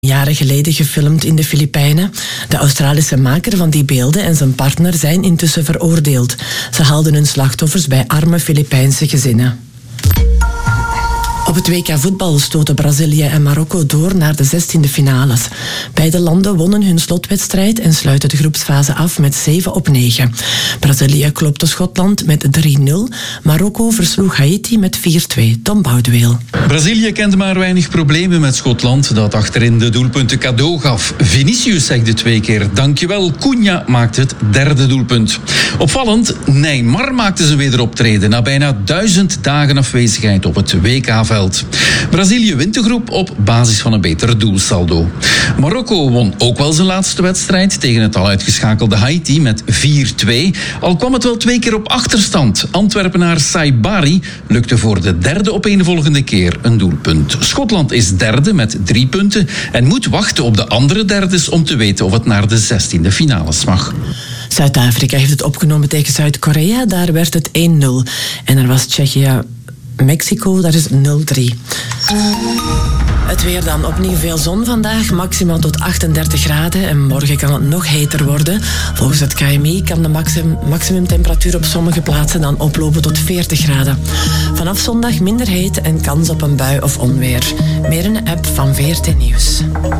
Jaren geleden gefilmd in de Filipijnen. De Australische maker van die beelden en zijn partner zijn intussen veroordeeld. Ze haalden hun slachtoffers bij arme Filipijnse gezinnen. Op het WK voetbal stoten Brazilië en Marokko door naar de 16e finales. Beide landen wonnen hun slotwedstrijd en sluiten de groepsfase af met 7-9. Brazilië klopte Schotland met 3-0. Marokko versloeg Haiti met 4-2. Tom Boudeweel. Brazilië kende maar weinig problemen met Schotland, dat achterin de doelpunten cadeau gaf. Vinicius zegde 2 keer dankjewel. Cunha maakte het 3e doelpunt. Opvallend, Neymar maakte zijn wederoptreden na bijna 1000 dagen afwezigheid op het WK-veld. Brazilië wint de groep op basis van een beter doelsaldo. Marokko won ook wel zijn laatste wedstrijd tegen het al uitgeschakelde Haiti met 4-2. Al kwam het wel 2 keer op achterstand. Antwerpenaar Saibari lukte voor de 3e opeenvolgende keer een doelpunt. Schotland is 3e met 3 punten en moet wachten op de andere derdes om te weten of het naar de 16e finales mag. Zuid-Afrika heeft het opgenomen tegen Zuid-Korea. Daar werd het 1-0. En er was Tsjechië-Mexico, dat is 0-3. Het weer dan. Opnieuw veel zon vandaag, maximaal tot 38 graden. En morgen kan het nog heter worden. Volgens het KMI kan de maximumtemperatuur op sommige plaatsen dan oplopen tot 40 graden. Vanaf zondag minder heet en kans op een bui of onweer. Meer in de app van VRT Nieuws.